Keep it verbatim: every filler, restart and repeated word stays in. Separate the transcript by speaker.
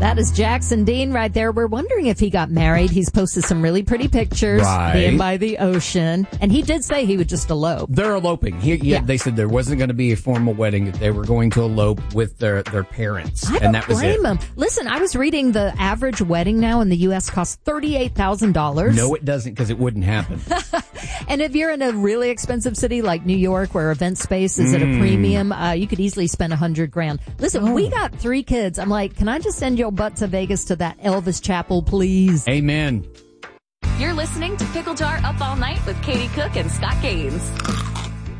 Speaker 1: That is Jackson Dean right there. We're wondering if he got married. He's posted some really pretty pictures
Speaker 2: Right.
Speaker 1: being by the ocean. And he did say he would just elope.
Speaker 2: They're eloping. He, he,
Speaker 1: Yeah.
Speaker 2: They said there wasn't going to be a formal wedding. That they were going to elope with their, their parents.
Speaker 1: I don't
Speaker 2: and that was
Speaker 1: blame
Speaker 2: it.
Speaker 1: him. Listen, I was reading the average wedding now in the U S costs thirty-eight thousand dollars.
Speaker 2: No, it doesn't, because it wouldn't happen.
Speaker 1: And if you're in a really expensive city like New York, where event space is at a premium, uh, you could easily spend a hundred grand. Listen,
Speaker 2: Oh.
Speaker 1: we got three kids. I'm like, can I just send your butt to Vegas to that Elvis Chapel, please?
Speaker 2: Amen.
Speaker 3: You're listening to Pickle Jar Up All Night with Katie Cook and Scott Gaines.